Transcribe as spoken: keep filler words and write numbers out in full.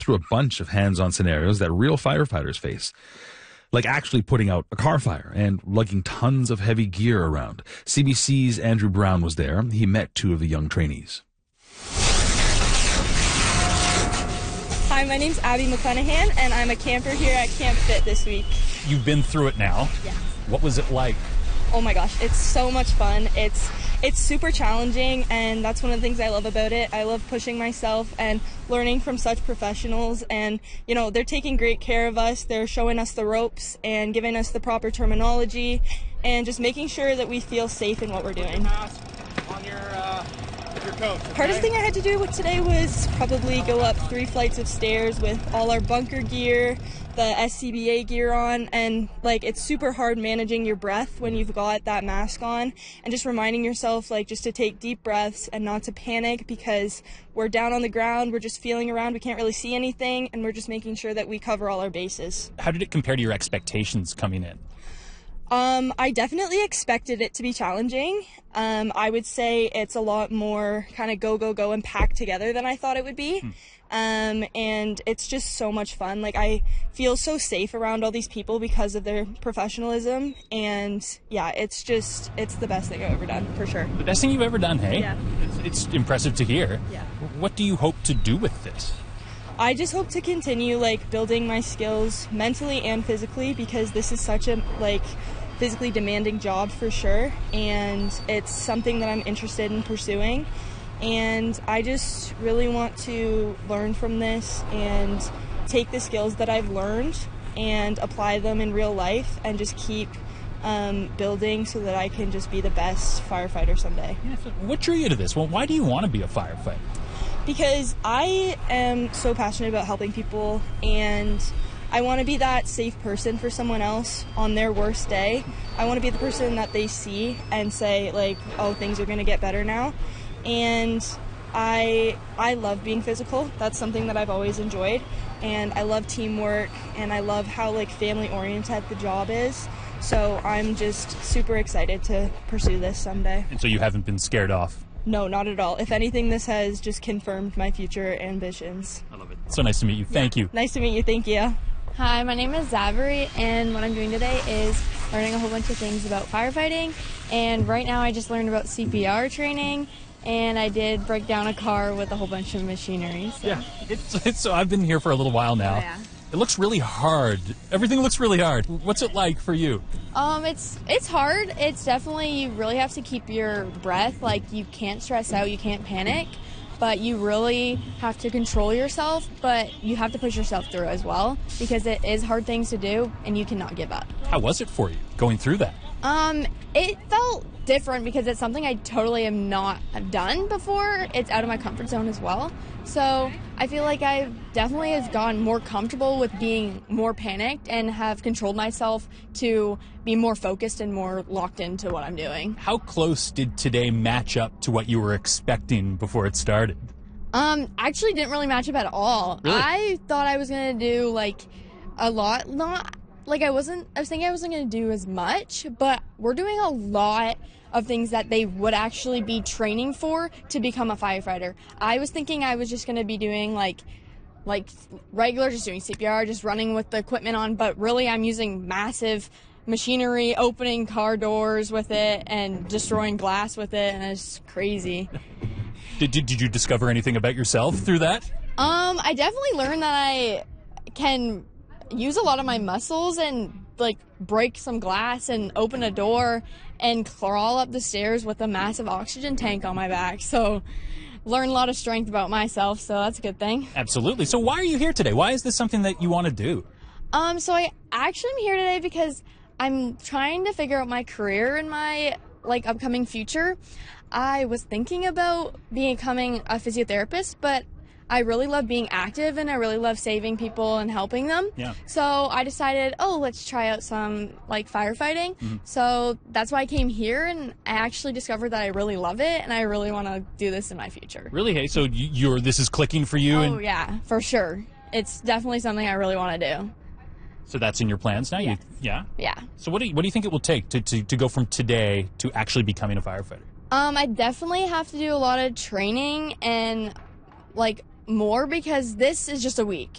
through a bunch of hands-on scenarios that real firefighters face, like actually putting out a car fire and lugging tons of heavy gear around. C B C's Andrew Brown was there. He met two of the young trainees. Hi, my name's Abby McClenahan, and I'm a camper here at Camp Fit this week. You've been through it now. Yeah. What was it like? Oh my gosh, it's so much fun. It's it's super challenging, and that's one of the things I love about it. I love pushing myself and learning from such professionals, and you know, they're taking great care of us. They're showing us the ropes and giving us the proper terminology and just making sure that we feel safe in what we're doing. On your, uh, your coat, okay? Hardest thing I had to do with today was probably go up three flights of stairs with all our bunker gear, the S C B A gear on, and like it's super hard managing your breath when you've got that mask on, and just reminding yourself like just to take deep breaths and not to panic, because we're down on the ground, we're just feeling around, we can't really see anything, and we're just making sure that we cover all our bases. How did it compare to your expectations coming in? Um, I definitely expected it to be challenging. Um, I would say it's a lot more kind of go, go, go and packed together than I thought it would be. Hmm. Um, and it's just so much fun. Like, I feel so safe around all these people because of their professionalism. And yeah, it's just, it's the best thing I've ever done, for sure. The best thing you've ever done, hey? Yeah. It's, it's impressive to hear. Yeah. What do you hope to do with this? I just hope to continue, like, building my skills mentally and physically, because this is such a, like, physically demanding job for sure, and it's something that I'm interested in pursuing, and I just really want to learn from this and take the skills that I've learned and apply them in real life and just keep um, building so that I can just be the best firefighter someday. Yeah, so what drew you to this? Well, why do you want to be a firefighter? Because I am so passionate about helping people, and I want to be that safe person for someone else on their worst day. I want to be the person that they see and say, like, oh, things are going to get better now. And I I love being physical. That's something that I've always enjoyed. And I love teamwork, and I love how, like, family-oriented the job is. So I'm just super excited to pursue this someday. And so you haven't been scared off? No, not at all. If anything, this has just confirmed my future ambitions. I love it. So nice to meet you. Thank yeah. you. Nice to meet you. Thank you. Hi, my name is Zachary, and what I'm doing today is learning a whole bunch of things about firefighting. And right now I just learned about C P R training, and I did break down a car with a whole bunch of machinery. So. Yeah, it's, it's, so I've been here for a little while now. Oh, yeah. It looks really hard. Everything looks really hard. What's it like for you? Um, it's it's hard. It's definitely, you really have to keep your breath. Like, you can't stress out, you can't panic, but you really have to control yourself, but you have to push yourself through as well, because it is hard things to do, and you cannot give up. How was it for you going through that? Um, it felt different because it's something I totally have not have done before. It's out of my comfort zone as well. So I feel like I definitely have gotten more comfortable with being more panicked and have controlled myself to be more focused and more locked into what I'm doing. How close did today match up to what you were expecting before it started? Um, actually didn't really match up at all. Really? I thought I was going to do like a lot, not like I wasn't, I was thinking I wasn't going to do as much, but we're doing a lot of things that they would actually be training for to become a firefighter. I was thinking I was just going to be doing like like regular, just doing C P R, just running with the equipment on, but really I'm using massive machinery, opening car doors with it and destroying glass with it, and it's crazy. Did, did, did you discover anything about yourself through that? Um, I definitely learned that I can use a lot of my muscles and like break some glass and open a door and crawl up the stairs with a massive oxygen tank on my back. So learn a lot of strength about myself, so that's a good thing. Absolutely. So why are you here today? Why is this something that you want to do? Um, so I actually am here today because I'm trying to figure out my career in my like upcoming future. I was thinking about becoming a physiotherapist, but I really love being active and I really love saving people and helping them. Yeah. So I decided, oh, let's try out some like firefighting. Mm-hmm. So that's why I came here, and I actually discovered that I really love it and I really want to do this in my future. Really? Hey, so you- you're this is clicking for you? Oh, and yeah, for sure. It's definitely something I really want to do. So that's in your plans now? Yes. You, yeah? Yeah. So what do you, what do you think it will take to, to, to go from today to actually becoming a firefighter? Um, I definitely have to do a lot of training and like more, because this is just a week.